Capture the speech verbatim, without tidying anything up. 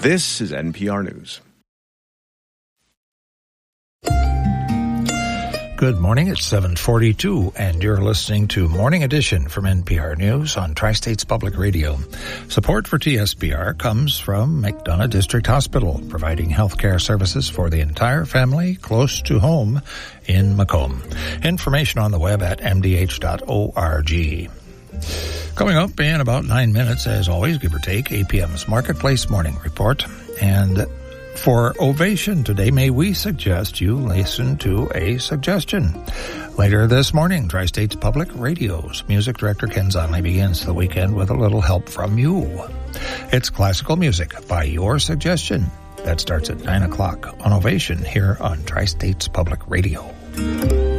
This is N P R News. Good morning, it's seven forty-two, and you're listening to Morning Edition from N P R News on Tri-States Public Radio. Support for T S B R comes from McDonough District Hospital, providing healthcare services for the entire family close to home in Macomb. Information on the web at m d h dot org. Coming up in about nine minutes, as always, give or take, A P M's Marketplace Morning Report. And for Ovation today, may we suggest you listen to a suggestion. Later this morning, Tri-States Public Radio's music director Ken Zonley begins the weekend with a little help from you. It's classical music by your suggestion. That starts at nine o'clock on Ovation here on Tri-States Public Radio.